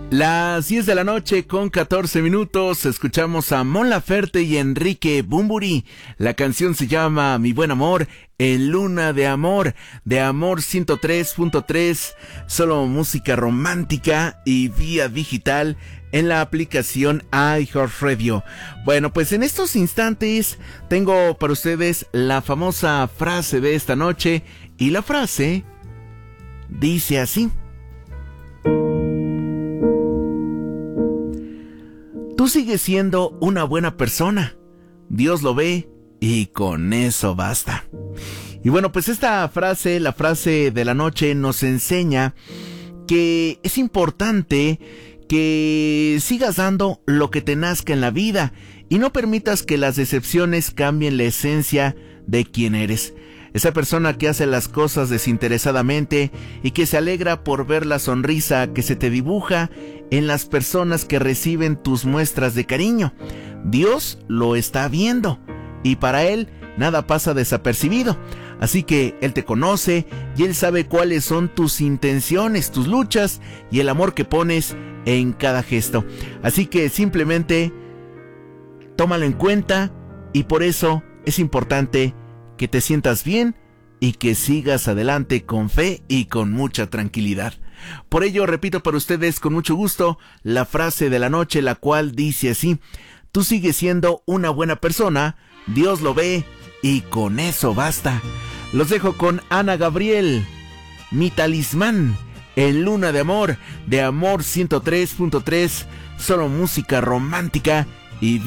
Las 10 de la noche con 14 minutos, escuchamos a Mon Laferte y Enrique Bunbury. La canción se llama Mi Buen Amor, en Luna de Amor 103.3, solo música romántica y vía digital en la aplicación iHeartRadio. Bueno, pues en estos instantes tengo para ustedes la famosa frase de esta noche, y la frase dice así: tú sigues siendo una buena persona, Dios lo ve y con eso basta. Y bueno, pues esta frase, la frase de la noche, nos enseña que es importante que sigas dando lo que te nazca en la vida y no permitas que las decepciones cambien la esencia de quién eres. Esa persona que hace las cosas desinteresadamente y que se alegra por ver la sonrisa que se te dibuja en las personas que reciben tus muestras de cariño. Dios lo está viendo y para Él nada pasa desapercibido. Así que Él te conoce y Él sabe cuáles son tus intenciones, tus luchas y el amor que pones en cada gesto. Así que simplemente tómalo en cuenta, y por eso es importante que te sientas bien y que sigas adelante con fe y con mucha tranquilidad. Por ello, repito para ustedes con mucho gusto la frase de la noche, la cual dice así: tú sigues siendo una buena persona, Dios lo ve y con eso basta. Los dejo con Ana Gabriel, Mi Talismán, en Luna de Amor 103.3, solo música romántica y